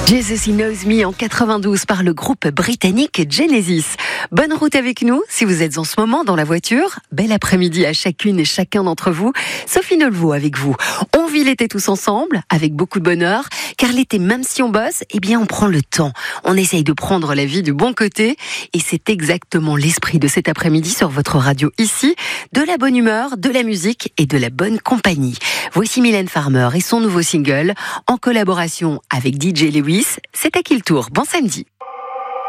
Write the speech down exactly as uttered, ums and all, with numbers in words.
Jesus He Knows Me en quatre-vingt-douze par le groupe britannique Genesis. Bonne route avec nous si vous êtes en ce moment dans la voiture. Bel après-midi à chacune et chacun d'entre vous. Sophie Nolveau avec vous. On vit l'été tous ensemble avec beaucoup de bonheur, car l'été, même si on bosse, eh bien on prend le temps. On essaye de prendre la vie du bon côté et c'est exactement l'esprit de cet après-midi sur votre radio ici. De la bonne humeur, de la musique et de la bonne compagnie. Voici Mylène Farmer et son nouveau single en collaboration avec D J Lewis. C'est à qui le tour? Bon samedi.